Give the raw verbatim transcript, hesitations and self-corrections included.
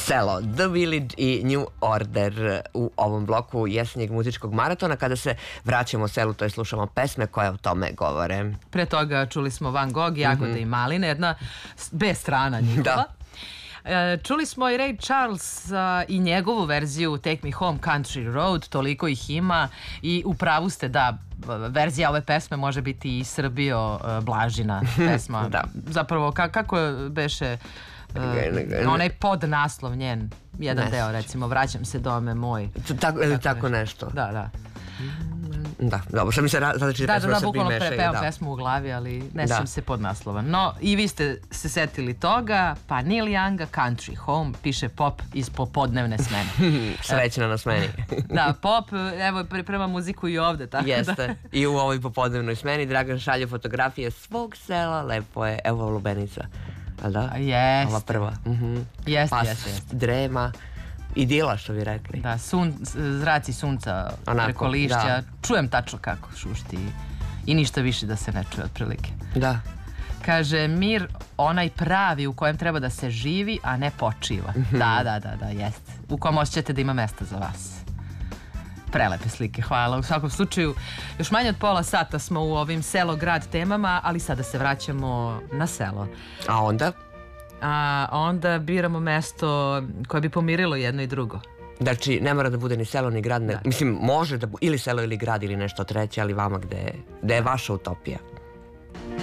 Selo, The Village i New Order u ovom bloku jesenjeg muzičkog maratona, kada se vraćamo selu, to je slušamo pesme koje o tome govore. Pre toga čuli smo Van Gogh, Jagode mm-hmm. i Maline, jedna B strana njihova. Da. Čuli smo i Ray Charles uh, i njegovu verziju Take Me Home Country Road, toliko ih ima i u pravu ste, da, verzija ove pesme može biti i Srbio uh, Blažina pesma. Da. Zapravo, ka, kako beše uh, onaj podnaslov njen, jedan ne deo recimo, Vraćam se dome moj. Tako, ili tako nešto. nešto. Da, da. Da, dobro, što mi se različite da, pesme da, da, Srbiji bukvalno mešaju. prepevam Da, pesmu u glavi, ali ne sjećam se podnaslova. No, i vi ste se setili toga, pa Neil Younga, Country Home, piše pop iz popodnevne smene. Srećna na smeni. Da, pop, evo, priprema muziku i ovde, tako Jeste, da. i u ovoj popodnevnoj smeni Dragan šalje fotografije svog sela, lepo je, evo lubenica. A da? Jeste. Ova prva. Mhm. Jeste, Pas, jeste, jeste. drema, idila što bi rekli. Da, sun, zraci sunca Onako, preko lišća, da. čujem tačno kako šušti i ništa više da se ne čuje otprilike. Da. Kaže, mir onaj pravi u kojem treba da se živi, a ne počiva. Da, da, da, da, jeste. U kojem osjećate da ima mesta za vas. Prelepe slike, hvala. U svakom slučaju, još manje od pola sata smo u ovim selo-grad temama, ali sada se vraćamo na selo. A onda? A onda biramo mesto koje bi pomirilo jedno i drugo. Znači, ne mora da bude ni selo ni grad, ne, mislim, može da bu, ili selo ili grad ili nešto treće, ali vama gde, gde je vaša utopija.